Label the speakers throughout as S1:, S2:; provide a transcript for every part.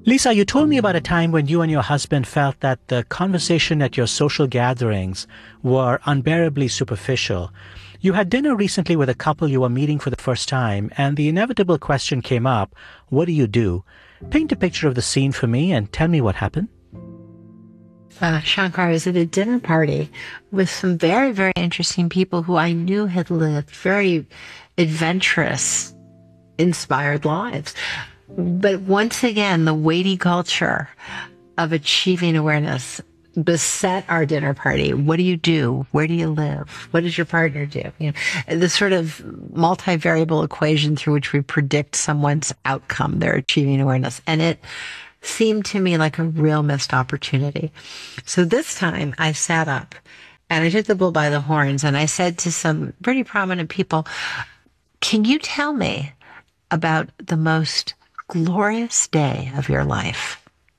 S1: Lisa, you told me about a time when you and your husband felt that the conversation at your social gatherings were unbearably superficial. You had dinner recently with a couple you were meeting for the first time, and the inevitable question came up, what do you do? Paint a picture of the scene for me and tell me what happened.
S2: Shankar, I was at a dinner party with some very, very interesting people who I knew had lived very adventurous, inspired lives. But once again, the weighty culture of achieving awareness beset our dinner party. What do you do? Where do you live? What does your partner do? You know, the sort of multivariable equation through which we predict someone's outcome, their achieving awareness. And it seemed to me like a real missed opportunity. So this time I sat up and I took the bull by the horns and I said to some pretty prominent people, can you tell me about the most glorious day of your life?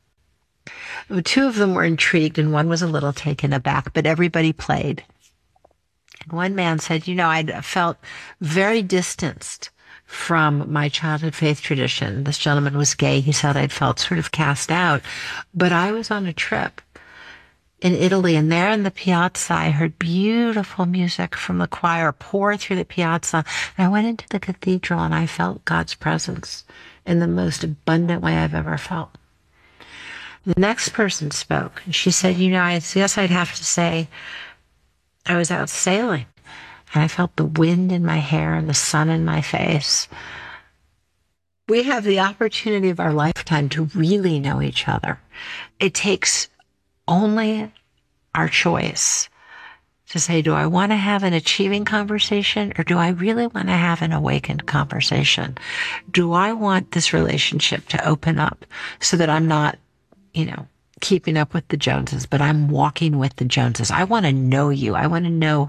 S2: Two of them were intrigued and one was a little taken aback, but everybody played. And one man said, you know, I'd felt very distanced from my childhood faith tradition. This gentleman was gay. He said I'd felt sort of cast out, but I was on a trip in Italy, and there in the piazza, I heard beautiful music from the choir pour through the piazza. And I went into the cathedral and I felt God's presence in the most abundant way I've ever felt. The next person spoke, and she said, you know, I guess I'd have to say I was out sailing, and I felt the wind in my hair and the sun in my face. We have the opportunity of our lifetime to really know each other. It takes only our choice to say, do I want to have an achieving conversation, or do I really want to have an awakened conversation? Do I want this relationship to open up so that I'm not, you know, keeping up with the Joneses, but I'm walking with the Joneses? I want to know you. I want to know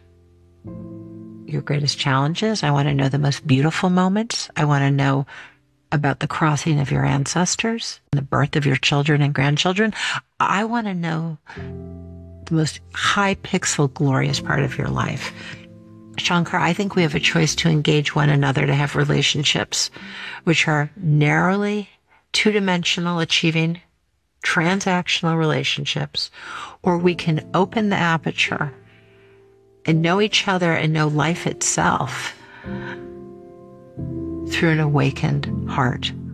S2: your greatest challenges. I want to know the most beautiful moments. I want to know about the crossing of your ancestors, the birth of your children and grandchildren. I want to know the most high pixel, glorious part of your life. Shankar, I think we have a choice to engage one another, to have relationships which are narrowly two-dimensional, achieving transactional relationships, or we can open the aperture and know each other and know life itself through an awakened heart.